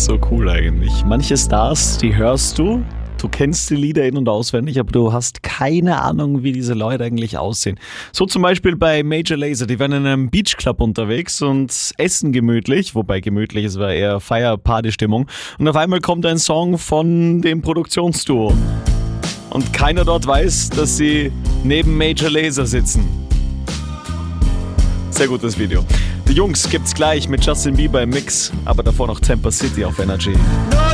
So cool eigentlich. Manche Stars, die hörst du. Du kennst die Lieder in- und auswendig, aber du hast keine Ahnung, wie diese Leute eigentlich aussehen. So zum Beispiel bei Major Lazer, die waren in einem Beachclub unterwegs und essen gemütlich, wobei gemütlich, es war eher Feier-Party-Stimmung. Und auf einmal kommt ein Song von dem Produktionsduo. Und keiner dort weiß, dass sie neben Major Lazer sitzen. Sehr gutes Video. Die Jungs gibt's gleich mit Justin Bieber im Mix, aber davor noch Tampa City auf Energy.